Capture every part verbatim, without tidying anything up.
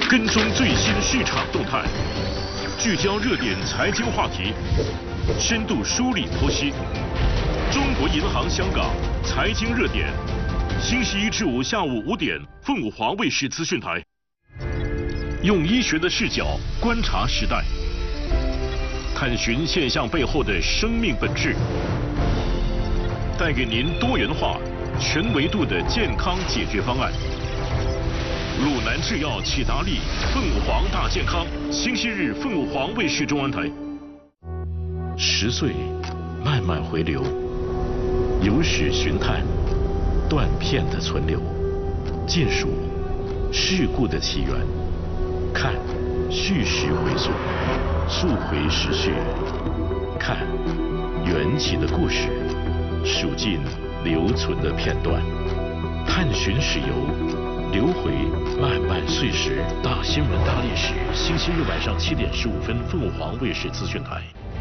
跟踪最新市场动态，聚焦热点财经话题，深度梳理剖析。中国银行香港财经热点，星期一至五下午五点，凤舞华卫视资讯台。用医学的视角观察时代，探寻现象背后的生命本质，带给您多元化、全维度的健康解决方案。鲁南制药启达利凤凰大健康，星期日凤舞凰卫视中文台。十岁慢慢回流，有史寻探断片的存留，见数事故的起源，看叙事回溯，溯回时序，看缘起的故事，数尽留存的片段，探寻史游，流回漫漫岁时。大新闻大历史，星期日晚上七点十五分，凤舞凰卫视资讯台。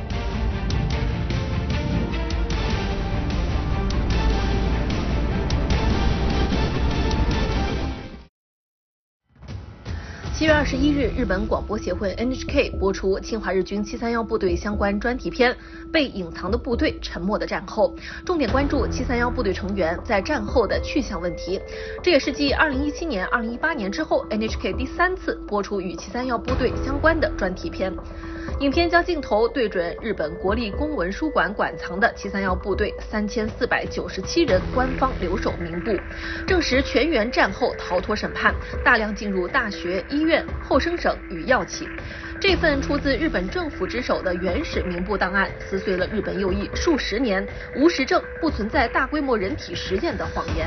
七月二十一日，日本广播协会 N H K 播出侵华日军七三一部队相关专题片《被隐藏的部队：沉默的战后》，重点关注七三一部队成员在战后的去向问题。这也是继二零一七年、二零一八年之后 N H K 第三次播出与七三一部队相关的专题片。影片将镜头对准日本国立公文书馆馆藏的七三一部队三千四百九十七人官方留守名簿，证实全员战后逃脱审判，大量进入大学、医院、后生省与药企。这份出自日本政府之手的原始名簿档案，撕碎了日本右翼数十年无实证、不存在大规模人体实验的谎言。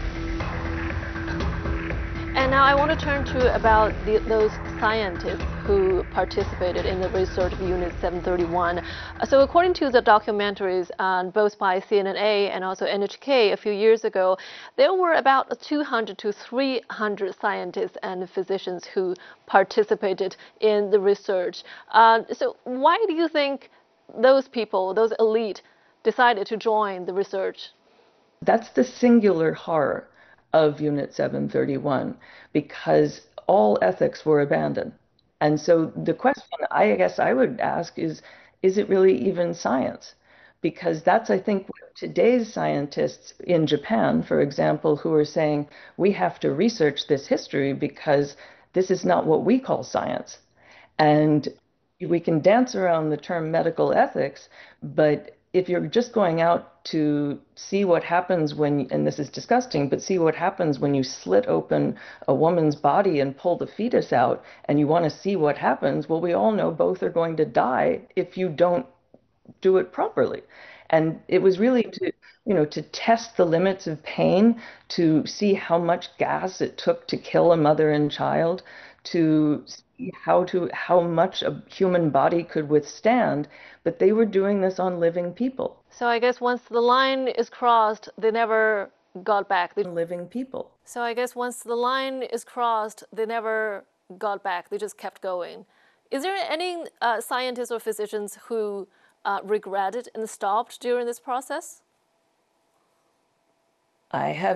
And now I want to turn to about the, those scientists who participated in the research of Unit seven thirty-one. Uh, so according to the documentaries uh, both by C N A and also N H K a few years ago, there were about two hundred to three hundred scientists and physicians who participated in the research. Uh, so why do you think those people, those elite, decided to join the research? That's the singular horror of Unit seven thirty-one, because all ethics were abandoned. And so the question I guess I would ask is, is it really even science? Because that's, I think, what today's scientists in Japan, for example, who are saying, we have to research this history because this is not what we call science. And we can dance around the term medical ethics, but if you're just going out to see what happens when, and this is disgusting, but see what happens when you slit open a woman's body and pull the fetus out, and you want to see what happens, well, we all know both are going to die if you don't do it properly. And it was really to, you know, to test the limits of pain, to see how much gas it took to kill a mother and child, to see how to how much a human body could withstand, but they were doing this on living people. So I guess once the line is crossed, they never got back. They... Living people. So I guess once the line is crossed, they never got back. They just kept going. Is there any uh, scientists or physicians who uh, regretted and stopped during this process? I have